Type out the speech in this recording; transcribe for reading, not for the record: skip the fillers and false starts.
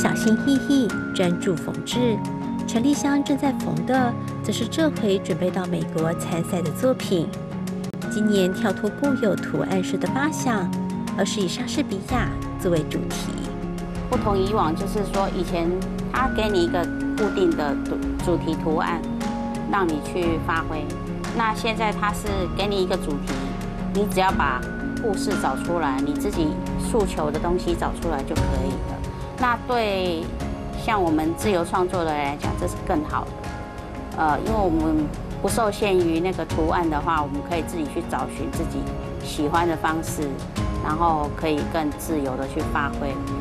小心翼翼，专注缝制。陈丽香正在缝的，则是这回准备到美国参赛的作品。今年跳脱固有图案式的八项，而是以莎士比亚作为主题。 不同以往，就是说以前他给你一个固定的主题图案，让你去发挥。那现在他是给你一个主题，你只要把故事找出来，你自己诉求的东西找出来就可以了。那对像我们自由创作的人来讲，这是更好的。因为我们不受限于那个图案的话，我们可以自己去找寻自己喜欢的方式，然后可以更自由的去发挥。